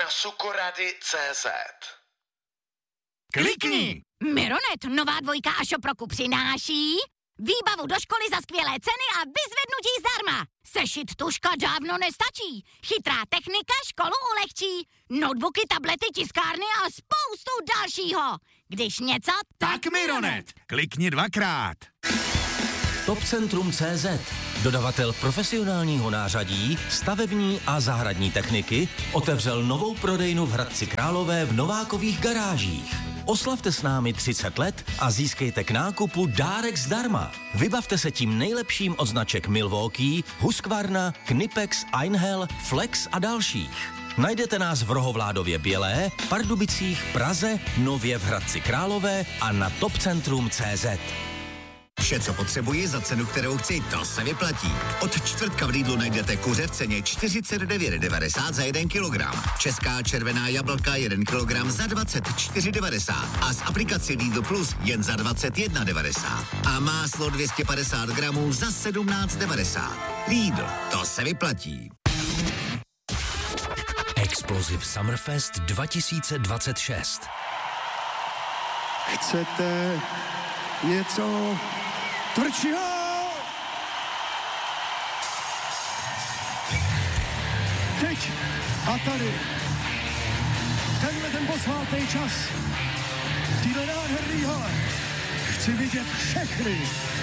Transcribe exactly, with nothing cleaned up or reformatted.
na sukorady tečka cé zet. Klikni! Mironet, nová dvojka a Šoproku přináší výbavu do školy za skvělé ceny a vyzvednutí zdarma. Sešit tužka dávno nestačí. Chytrá technika školu ulehčí. Notebooky, tablety, tiskárny a spoustu dalšího. Když něco, Tak Mironet! Klikni dvakrát. Topcentrum tečka cé zet, dodavatel profesionálního nářadí, stavební a zahradní techniky, otevřel novou prodejnu v Hradci Králové v Novákových garážích. Oslavte s námi třicet let a získejte k nákupu dárek zdarma. Vybavte se tím nejlepším od značek Milwaukee, Husqvarna, Knipex, Einhell, Flex a dalších. Najdete nás v Rohovládově Bělé, Pardubicích, Praze, Nově v Hradci Králové a na topcentrum tečka cé zet. Vše, co potřebuji za cenu, kterou chci, to se vyplatí. Od čtvrtka v Lidlu najdete kuře v ceně čtyřicet devět devadesát za jeden kilogram. Česká červená jablka jeden kilogram za dvacet čtyři devadesát a z aplikace Lidl Plus jen za dvacet jedna devadesát. A máslo dvě stě padesát gramů za sedmnáct devadesát. Lidl, to se vyplatí. Explosive Summerfest dva tisíce dvacet šest. Chcete něco tvrdšího? Teď a tady. Tenhle ten posvátný čas. V téhle nádherný hale. Chci vidět všechny